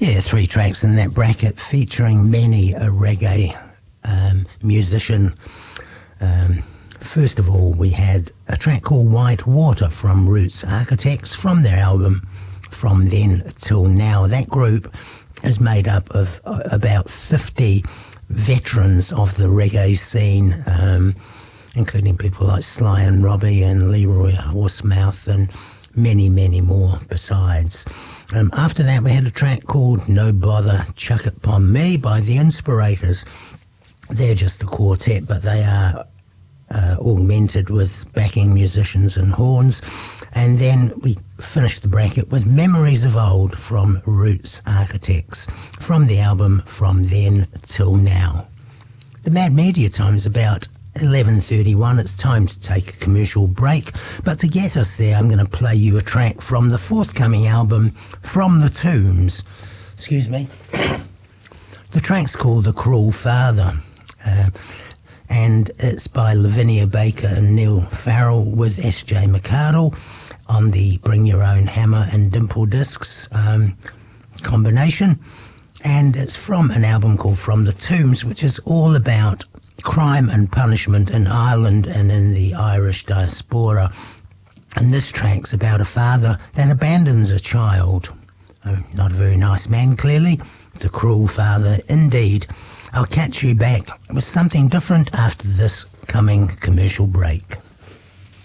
Yeah, 3 tracks in that bracket featuring many a reggae musician. First of all, we had a track called White Water from Roots Architects from their album From Then Till Now. That group is made up of about 50 veterans of the reggae scene, including people like Sly and Robbie and Leroy Horsemouth and many, many more besides. After that, we had a track called No Bother, Chuck It Pon Me by The Inspirators. They're just a quartet, but they are augmented with backing musicians and horns. And then we finished the bracket with Memories of Old from Roots Architects from the album From Then Till Now. The Mad Media time is about 11:31. It's time to take a commercial break, but to get us there, I'm going to play you a track from the forthcoming album From the Tombs. Excuse me. The track's called The Cruel Father, and it's by Lavinia Baker and Neil Farrell with S.J. McArdle on the Bring Your Own Hammer and Dimple Discs combination. And it's from an album called From the Tombs, which is all about crime and punishment in Ireland and in the Irish diaspora. And this track's about a father that abandons a child. Not a very nice man, clearly. The cruel father, indeed. I'll catch you back with something different after this coming commercial break.